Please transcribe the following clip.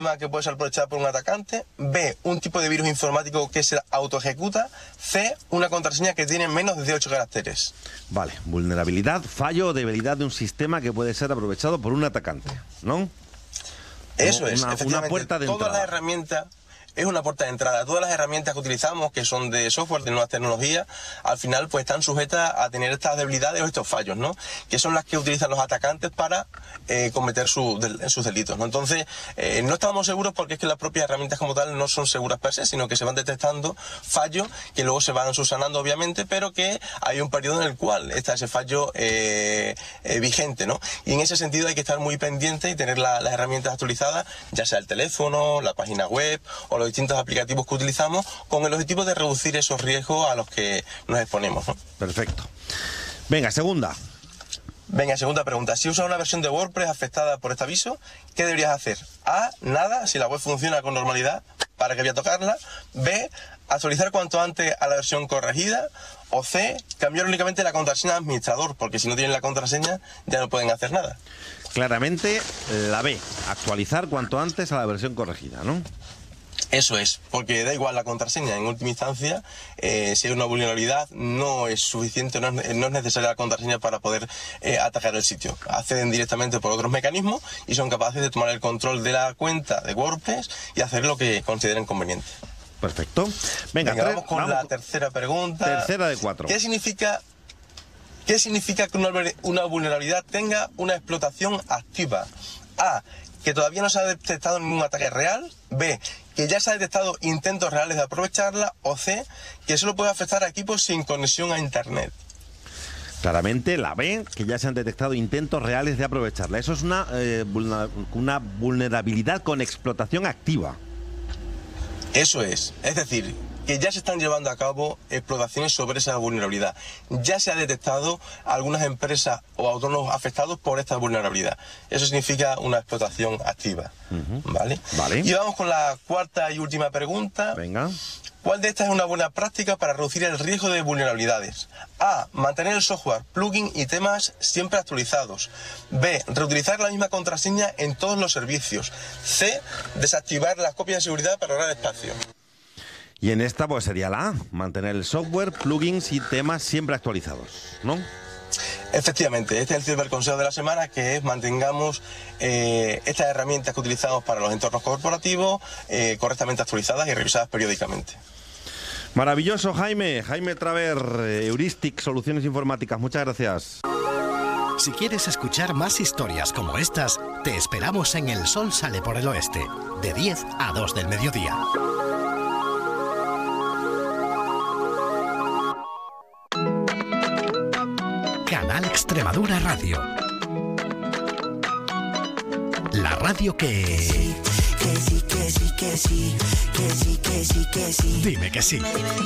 que puede ser aprovechada por un atacante, B, un tipo de virus informático que se autoejecuta, C, una contraseña que tiene menos de 8 caracteres. Vale, vulnerabilidad, fallo o debilidad de un sistema que puede ser aprovechado por un atacante, ¿no? Eso es, una puerta de todas entrada. las herramientas. Es una puerta de entrada. Todas las herramientas que utilizamos, que son de software, de nuevas tecnologías, al final pues están sujetas a tener estas debilidades o estos fallos, ¿no? Que son las que utilizan los atacantes para cometer sus delitos, ¿no? Entonces, no estamos seguros porque es que las propias herramientas como tal no son seguras per se, sino que se van detectando fallos que luego se van subsanando, obviamente, pero que hay un periodo en el cual está ese fallo vigente, ¿no? Y en ese sentido hay que estar muy pendiente y tener las herramientas actualizadas, ya sea el teléfono, la página web o los distintos aplicativos que utilizamos, con el objetivo de reducir esos riesgos a los que nos exponemos, ¿no? Perfecto. Venga, segunda pregunta. Si usas una versión de WordPress afectada por este aviso, ¿qué deberías hacer? A, nada, si la web funciona con normalidad, ¿para qué voy a tocarla? B, actualizar cuanto antes a la versión corregida. O C, cambiar únicamente la contraseña de administrador, porque si no tienen la contraseña ya no pueden hacer nada. Claramente la B, actualizar cuanto antes a la versión corregida, ¿no? Eso es, porque da igual la contraseña, en última instancia, si hay una vulnerabilidad, no es suficiente, no es necesaria la contraseña para poder atacar el sitio. Acceden directamente por otros mecanismos y son capaces de tomar el control de la cuenta de WordPress y hacer lo que consideren conveniente. Perfecto. Venga, vamos con la tercera pregunta. Tercera de 4. ¿Qué significa que una vulnerabilidad tenga una explotación activa? A, que todavía no se ha detectado ningún ataque real. B, que ya se ha detectado intentos reales de aprovecharla. O C, que solo puede afectar a equipos sin conexión a Internet. Claramente la B, que ya se han detectado intentos reales de aprovecharla. Eso es una vulnerabilidad con explotación activa. Eso es decir, que ya se están llevando a cabo explotaciones sobre esa vulnerabilidad. Ya se ha detectado algunas empresas o autónomos afectados por esta vulnerabilidad. Eso significa una explotación activa. ¿Vale? Y vamos con la cuarta y última pregunta. Venga. ¿Cuál de estas es una buena práctica para reducir el riesgo de vulnerabilidades? A, mantener el software, plugin y temas siempre actualizados. B, reutilizar la misma contraseña en todos los servicios. C, desactivar las copias de seguridad para ahorrar espacio. Y en esta pues sería la A, mantener el software, plugins y temas siempre actualizados, ¿no? Efectivamente, este es el ciberconsejo de la semana, que es mantengamos estas herramientas que utilizamos para los entornos corporativos correctamente actualizadas y revisadas periódicamente. Maravilloso, Jaime Traver, Heuristic, Soluciones Informáticas. Muchas gracias. Si quieres escuchar más historias como estas, te esperamos en El Sol Sale por el Oeste, de 10 a 2 del mediodía. Canal Extremadura Radio. La radio que... Sí, que sí, que sí, que sí, que sí, que sí, que sí. Dime que sí.